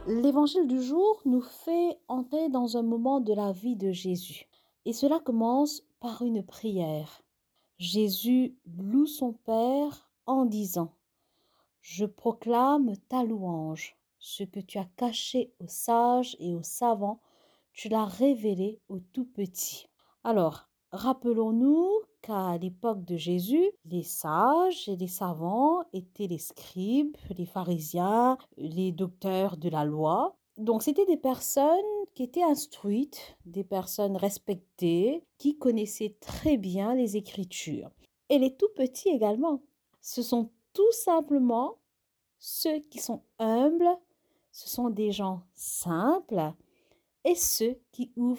L'évangile du jour nous fait entrer dans un moment de la vie de Jésus. Et cela commence par une prière. Jésus loue son Père en disant: Je proclame ta louange. Ce que tu as caché aux sages et aux savants, tu l'as révélé aux tout petits. Alors, rappelons-nous qu'à l'époque de Jésus, les sages et les savants étaient les scribes, les pharisiens, les docteurs de la loi. Donc, c'était des personnes qui étaient instruites, des personnes respectées, qui connaissaient très bien les Écritures. Et les tout petits également. Ce sont tout simplement ceux qui sont humbles, ce sont des gens simples et ceux qui ouvrent